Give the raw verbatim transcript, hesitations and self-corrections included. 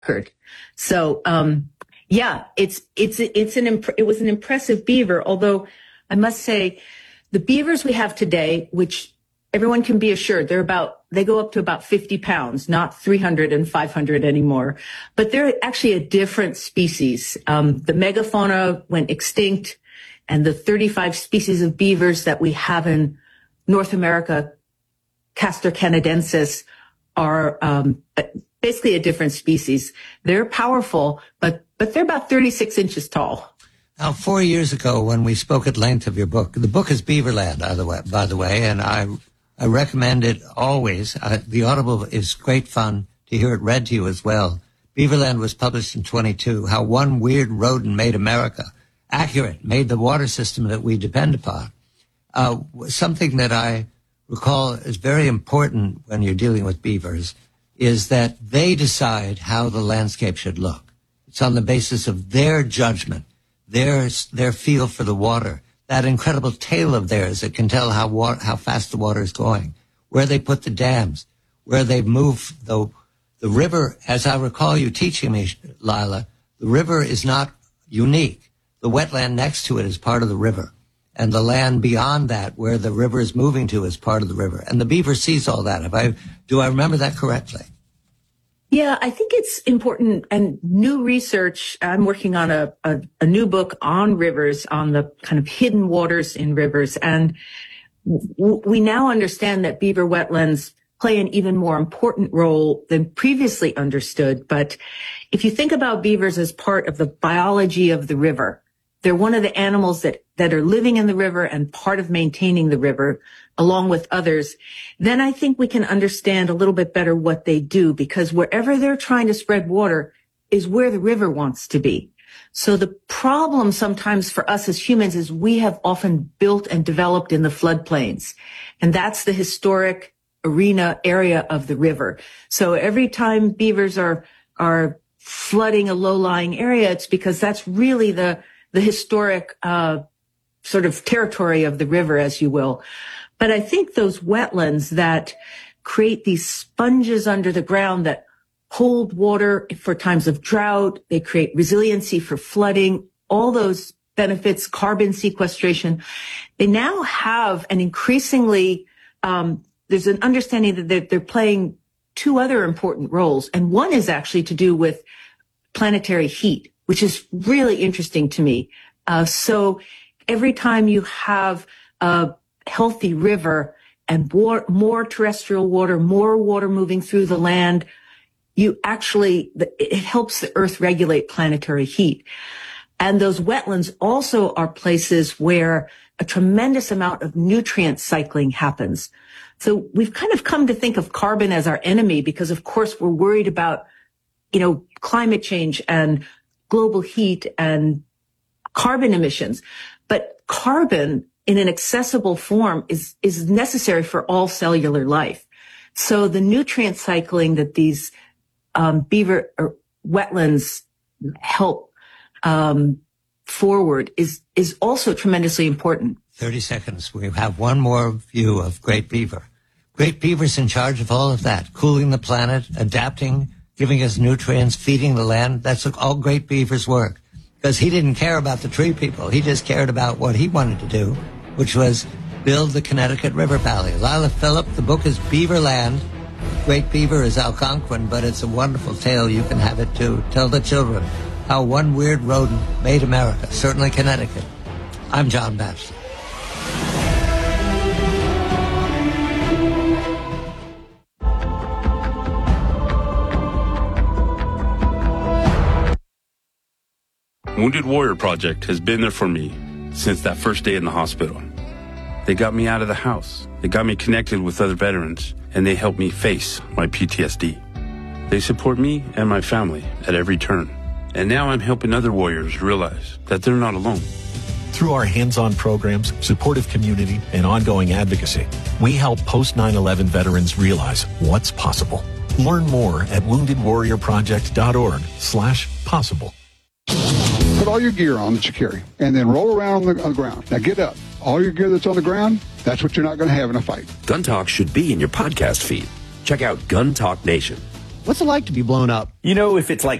record. So, um, yeah, it's, it's, it's an, imp- it was an impressive beaver, although I must say the beavers we have today, which everyone can be assured they're about, they go up to about fifty pounds, not three hundred and five hundred anymore, but they're actually a different species. Um, the megafauna went extinct, and the thirty-five species of beavers that we have in North America, Castor canadensis, are, um, basically a different species. They're powerful, but, but they're about thirty-six inches tall. Now, four years ago, when we spoke at length of your book, the book is Beaverland, by the way, by the way, and I, I recommend it always. Uh, the Audible is great fun to hear it read to you as well. Beaverland was published in twenty-two, How One Weird Rodent Made America Accurate, made the water system that we depend upon. Uh, something that I recall is very important when you're dealing with beavers is that they decide how the landscape should look. It's on the basis of their judgment, their, their feel for the water, that incredible tail of theirs that can tell how water, how fast the water is going, where they put the dams, where they move the, the river. As I recall you teaching me, Lila, the river is not unique. The wetland next to it is part of the river. And the land beyond that, where the river is moving to, is part of the river. And the beaver sees all that. Have I, do I remember that correctly? Yeah, I think it's important. And new research, I'm working on a, a, a new book on rivers, on the kind of hidden waters in rivers. And w- we now understand that beaver wetlands play an even more important role than previously understood. But if you think about beavers as part of the biology of the river, they're one of the animals that, that are living in the river and part of maintaining the river along with others. Then I think we can understand a little bit better what they do, because wherever they're trying to spread water is where the river wants to be. So the problem sometimes for us as humans is we have often built and developed in the floodplains. And that's the historic arena area of the river. So every time beavers are, are flooding a low-lying area, it's because that's really the the historic uh sort of territory of the river, as you will. But I think those wetlands that create these sponges under the ground that hold water for times of drought, they create resiliency for flooding, all those benefits, carbon sequestration, they now have an increasingly, um there's an understanding that they're, they're playing two other important roles. And one is actually to do with planetary heat, which is really interesting to me. Uh, so every time you have a healthy river and war, more terrestrial water, more water moving through the land, you actually, it helps the earth regulate planetary heat. And those wetlands also are places where a tremendous amount of nutrient cycling happens. So we've kind of come to think of carbon as our enemy because, of course, we're worried about, you know, climate change and global heat and carbon emissions. But carbon in an accessible form is, is necessary for all cellular life. So the nutrient cycling that these um, beaver or wetlands help um, forward is, is also tremendously important. thirty seconds. We have one more view of Great Beaver. Great Beaver's in charge of all of that, cooling the planet, adapting, giving us nutrients, feeding the land. That's all Great Beaver's work. Because he didn't care about the tree people. He just cared about what he wanted to do, which was build the Connecticut River Valley. Lila Phillip, the book is Beaverland. Great Beaver is Algonquin, but it's a wonderful tale. You can have it too. Tell the children how one weird rodent made America, certainly Connecticut. I'm John Batchelor. Wounded Warrior Project has been there for me since that first day in the hospital. They got me out of the house. They got me connected with other veterans, and they helped me face my P T S D. They support me and my family at every turn. And now I'm helping other warriors realize that they're not alone. Through our hands-on programs, supportive community, and ongoing advocacy, we help post nine eleven veterans realize what's possible. Learn more at wounded warrior project dot org slash possible. Put all your gear on that you carry, and then roll around on the, on the ground. Now get up. All your gear that's on the ground, that's what you're not going to have in a fight. Gun Talk should be in your podcast feed. Check out Gun Talk Nation. What's it like to be blown up? You know, if it's like